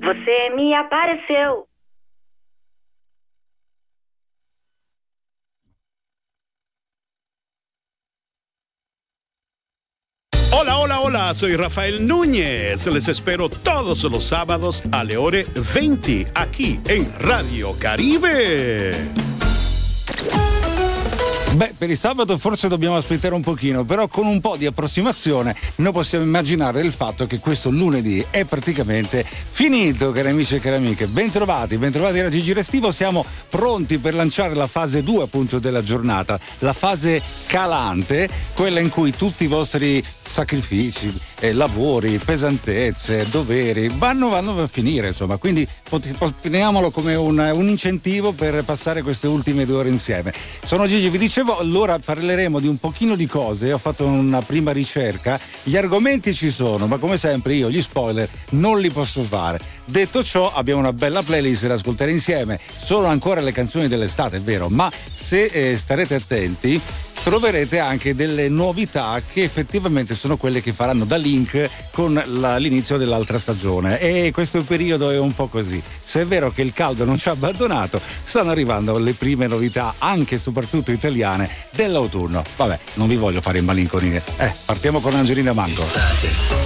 Você me apareceu. Hola, hola, hola, soy Rafael Núñez. Les espero todos los sábados alle ore 20 aquí en Radio Caribe. Beh, per il sabato forse dobbiamo aspettare un pochino, però con un po' di approssimazione noi possiamo immaginare il fatto che questo lunedì è praticamente finito, cari amici e cari amiche. Bentrovati da Gigi Restivo, siamo pronti per lanciare la fase 2 appunto della giornata, la fase calante, quella in cui tutti i vostri sacrifici, lavori, pesantezze, doveri vanno a finire, insomma, quindi teniamolo come un incentivo per passare queste ultime 2 ore insieme. Sono Gigi, vi dicevo, allora parleremo di un pochino di cose, ho fatto una prima ricerca, gli argomenti ci sono, ma come sempre io gli spoiler non li posso fare. Detto ciò, abbiamo una bella playlist da ascoltare insieme, sono ancora le canzoni dell'estate, è vero, ma se starete attenti troverete anche delle novità che effettivamente sono quelle che faranno da link con l'inizio dell'altra stagione, e questo periodo è un po' così. Se è vero che il caldo non ci ha abbandonato, stanno arrivando le prime novità anche e soprattutto italiane dell'autunno. Vabbè, non vi voglio fare in malinconia. Partiamo con Angelina Mango.